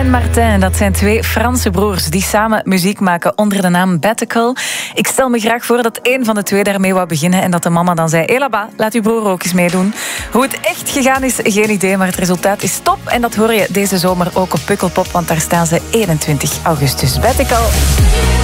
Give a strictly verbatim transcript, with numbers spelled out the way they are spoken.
en Martin, dat zijn twee Franse broers die samen muziek maken onder de naam Batical. Ik stel me graag voor dat één van de twee daarmee wou beginnen en dat de mama dan zei: hé, là-bas, laat uw broer ook eens meedoen. Hoe het echt gegaan is, geen idee, maar het resultaat is top. En dat hoor je deze zomer ook op Pukkelpop, want daar staan ze eenentwintig augustus. Batical.